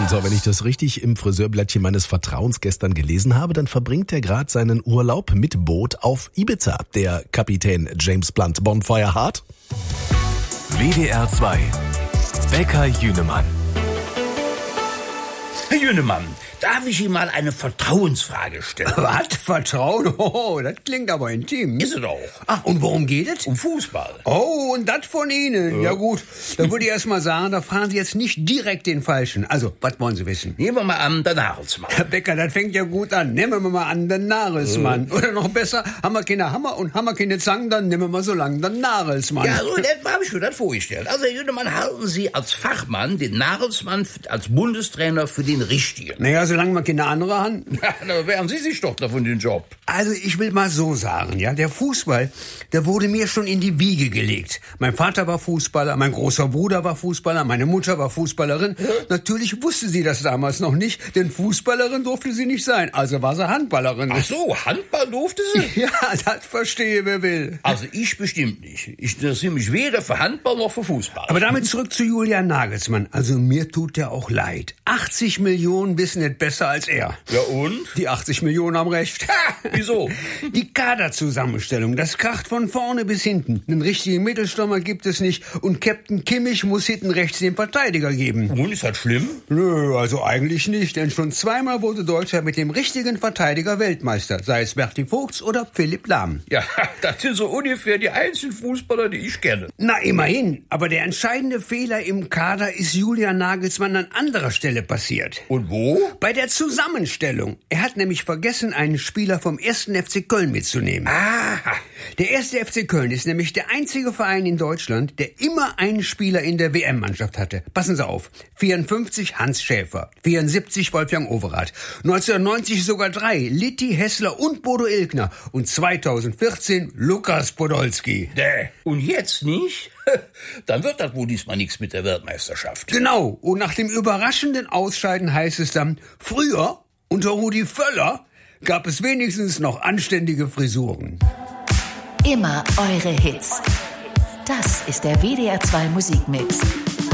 So, wenn ich das richtig im Friseurblättchen meines Vertrauens gestern gelesen habe, dann verbringt er gerade seinen Urlaub mit Boot auf Ibiza, der Kapitän James Blunt. Bonfire hart. WDR 2 Bäcker Jünemann. Herr Jünemann, darf ich Ihnen mal eine Vertrauensfrage stellen? Was? Vertrauen? Oh, das klingt aber intim. Ist es auch. Ach, und worum geht es? Um Fußball. Oh, und das von Ihnen. Ja gut, dann würde ich erst mal sagen, da fragen Sie jetzt nicht direkt den Falschen. Also, was wollen Sie wissen? Nehmen wir mal an, der Nagelsmann. Herr Becker, das fängt ja gut an. Nehmen wir mal an, den Nagelsmann. Oder noch besser, haben wir keine Hammer und haben wir keine Zangen, dann nehmen wir mal so lang den Nagelsmann. Ja, so, das habe ich mir das vorgestellt. Also, Herr Jünemann, halten Sie als Fachmann den Nagelsmann als Bundestrainer für den Richtigen? Naja, solange wir keine andere haben. Ja, da wären Sie sich doch davon den Job. Also ich will mal so sagen, ja, der Fußball, der wurde mir schon in die Wiege gelegt. Mein Vater war Fußballer, mein großer Bruder war Fußballer, meine Mutter war Fußballerin. Natürlich wusste sie das damals noch nicht, denn Fußballerin durfte sie nicht sein, also war sie Handballerin. Ach so, Handball durfte sie? Ja, das verstehe wer will. Also ich bestimmt nicht. Ich interessiere mich weder für Handball noch für Fußball. Aber damit zurück zu Julian Nagelsmann. Also mir tut der auch leid. 80 Millionen wissen nicht besser als er. Ja und? Die 80 Millionen haben recht. Wieso? Die Kaderzusammenstellung, das kracht von vorne bis hinten. Einen richtigen Mittelstürmer gibt es nicht und Captain Kimmich muss hinten rechts den Verteidiger geben. Und ist das schlimm? Nö, also eigentlich nicht, denn schon zweimal wurde Deutschland mit dem richtigen Verteidiger Weltmeister, sei es Berti Vogts oder Philipp Lahm. Ja, das sind so ungefähr die einzigen Fußballer, die ich kenne. Na, immerhin, aber der entscheidende Fehler im Kader ist Julian Nagelsmann an anderer Stelle passiert. Und wo? Bei der Zusammenstellung. Er hat nämlich vergessen, einen Spieler vom 1. FC Köln mitzunehmen. Aha. Der 1. FC Köln ist nämlich der einzige Verein in Deutschland, der immer einen Spieler in der WM-Mannschaft hatte. Passen Sie auf. 54 Hans Schäfer, 74 Wolfgang Overath, 1990 sogar 3, Litti, Hessler und Bodo Illgner und 2014 Lukas Podolski. Und jetzt nicht? Dann wird das wohl diesmal nichts mit der Weltmeisterschaft. Genau. Und nach dem überraschenden Ausscheiden heißt es dann, früher, unter Rudi Völler, gab es wenigstens noch anständige Frisuren. Immer eure Hits. Das ist der WDR 2 Musikmix.